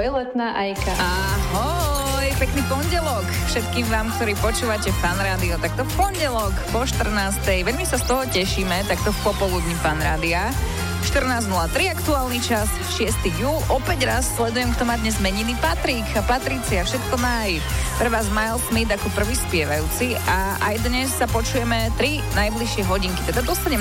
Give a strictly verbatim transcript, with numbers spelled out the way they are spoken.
Ahoj, letná Ajka. Ahoj, pekný pondelok všetkým vám, ktorí počúvate Fan Rádio. Takto v pondelok po štrnástej. Veľmi sa z toho tešíme, takto v popoludní Fan Rádia. štrnásť nula tri aktuálny čas, šiesteho júla. Opäť raz sledujem, kto má dnes meniny. Patrik a Patricia, všetko maj. Pre vás Miles Smith ako prvý spievajúci a aj dnes sa počujeme tri najbližšie hodinky, teda do sedemnástej